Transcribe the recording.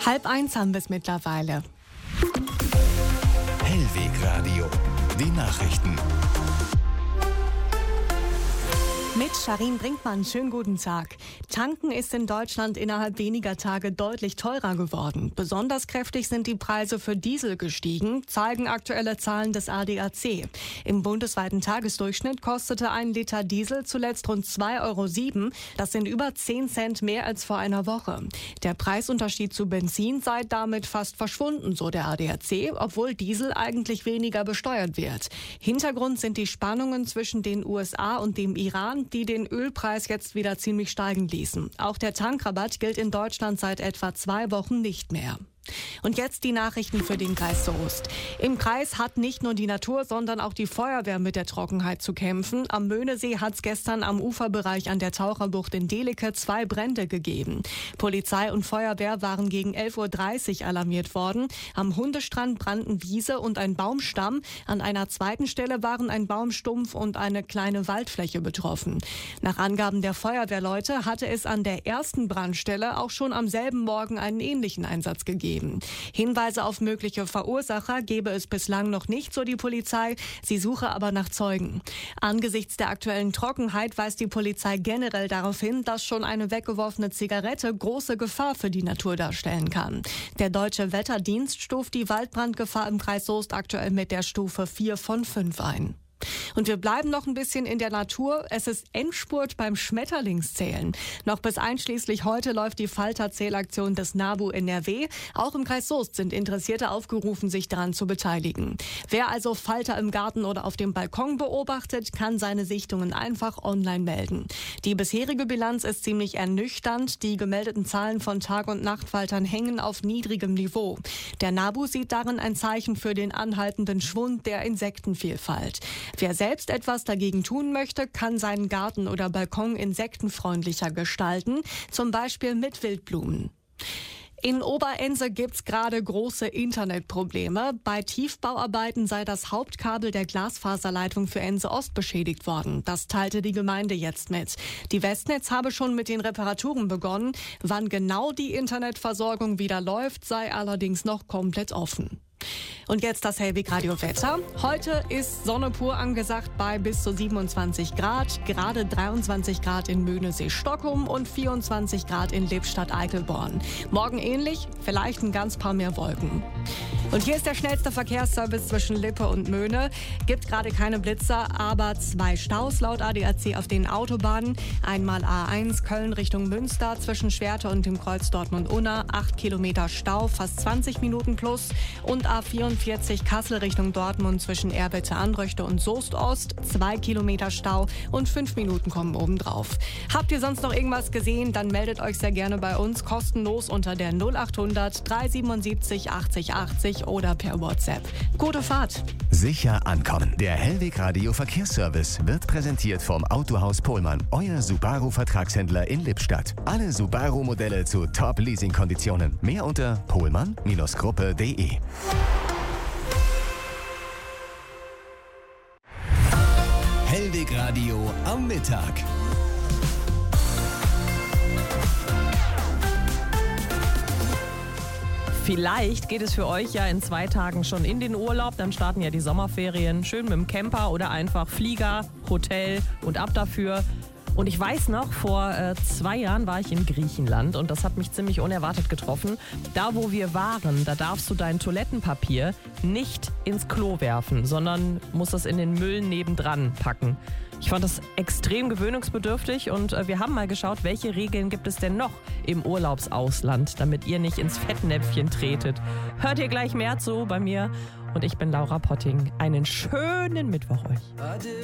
12:30 haben wir es mittlerweile. Hellwegradio, die Nachrichten. Mit Sharin Brinkmann, schönen guten Tag. Tanken ist in Deutschland innerhalb weniger Tage deutlich teurer geworden. Besonders kräftig sind die Preise für Diesel gestiegen, zeigen aktuelle Zahlen des ADAC. Im bundesweiten Tagesdurchschnitt kostete ein Liter Diesel zuletzt rund 2,07 €. Das sind über 10 Cent mehr als vor einer Woche. Der Preisunterschied zu Benzin sei damit fast verschwunden, so der ADAC, obwohl Diesel eigentlich weniger besteuert wird. Hintergrund sind die Spannungen zwischen den USA und dem Iran, die den Ölpreis jetzt wieder ziemlich steigen ließen. Auch der Tankrabatt gilt in Deutschland seit etwa 2 Wochen nicht mehr. Und jetzt die Nachrichten für den Kreis Soest. Im Kreis hat nicht nur die Natur, sondern auch die Feuerwehr mit der Trockenheit zu kämpfen. Am Möhnesee hat es gestern am Uferbereich an der Taucherbucht in Dehlecke 2 Brände gegeben. Polizei und Feuerwehr waren gegen 11:30 Uhr alarmiert worden. Am Hundestrand brannten Wiese und ein Baumstamm. An einer zweiten Stelle waren ein Baumstumpf und eine kleine Waldfläche betroffen. Nach Angaben der Feuerwehrleute hatte es an der ersten Brandstelle auch schon am selben Morgen einen ähnlichen Einsatz gegeben. Hinweise auf mögliche Verursacher gebe es bislang noch nicht, so die Polizei. Sie suche aber nach Zeugen. Angesichts der aktuellen Trockenheit weist die Polizei generell darauf hin, dass schon eine weggeworfene Zigarette große Gefahr für die Natur darstellen kann. Der Deutsche Wetterdienst stuft die Waldbrandgefahr im Kreis Soest aktuell mit der Stufe 4 von 5 ein. Und wir bleiben noch ein bisschen in der Natur. Es ist Endspurt beim Schmetterlingszählen. Noch bis einschließlich heute läuft die Falterzählaktion des NABU NRW. Auch im Kreis Soest sind Interessierte aufgerufen, sich daran zu beteiligen. Wer also Falter im Garten oder auf dem Balkon beobachtet, kann seine Sichtungen einfach online melden. Die bisherige Bilanz ist ziemlich ernüchternd. Die gemeldeten Zahlen von Tag- und Nachtfaltern hängen auf niedrigem Niveau. Der NABU sieht darin ein Zeichen für den anhaltenden Schwund der Insektenvielfalt. Wer selbst etwas dagegen tun möchte, kann seinen Garten oder Balkon insektenfreundlicher gestalten, zum Beispiel mit Wildblumen. In Oberense gibt's gerade große Internetprobleme. Bei Tiefbauarbeiten sei das Hauptkabel der Glasfaserleitung für Ense Ost beschädigt worden. Das teilte die Gemeinde jetzt mit. Die Westnetz habe schon mit den Reparaturen begonnen. Wann genau die Internetversorgung wieder läuft, sei allerdings noch komplett offen. Und jetzt das Hellwegradio-Wetter. Heute ist Sonne pur angesagt bei bis zu 27 Grad. Gerade 23 Grad in Möhnesee-Stockholm und 24 Grad in Lippstadt-Eickelborn. Morgen ähnlich, vielleicht ein ganz paar mehr Wolken. Und hier ist der schnellste Verkehrsservice zwischen Lippe und Möhne. Gibt gerade keine Blitzer, aber 2 Staus laut ADAC auf den Autobahnen. Einmal A1 Köln Richtung Münster zwischen Schwerte und dem Kreuz Dortmund-Unna. 8 Kilometer Stau, fast 20 Minuten plus. Und A44 Kassel Richtung Dortmund zwischen Erbitte-Anröchte und Soest-Ost. 2 Kilometer Stau und 5 Minuten kommen obendrauf. Habt ihr sonst noch irgendwas gesehen, dann meldet euch sehr gerne bei uns kostenlos unter der 0800 377 80 80 oder per WhatsApp. Gute Fahrt! Sicher ankommen. Der Hellwegradio Verkehrsservice wird präsentiert vom Autohaus Pohlmann, euer Subaru-Vertragshändler in Lippstadt. Alle Subaru-Modelle zu Top-Leasing-Konditionen. Mehr unter pohlmann-gruppe.de. Hellwegradio am Mittag. Vielleicht geht es für euch ja in 2 Tagen schon in den Urlaub. Dann starten ja die Sommerferien. Schön mit dem Camper oder einfach Flieger, Hotel und ab dafür. Und ich weiß noch, vor 2 Jahren war ich in Griechenland und das hat mich ziemlich unerwartet getroffen. Da, wo wir waren, da darfst du dein Toilettenpapier nicht ins Klo werfen, sondern musst das in den Müll nebendran packen. Ich fand das extrem gewöhnungsbedürftig und wir haben mal geschaut, welche Regeln gibt es denn noch im Urlaubsausland, damit ihr nicht ins Fettnäpfchen tretet. Hört ihr gleich mehr zu bei mir und ich bin Laura Potting. Einen schönen Mittwoch euch.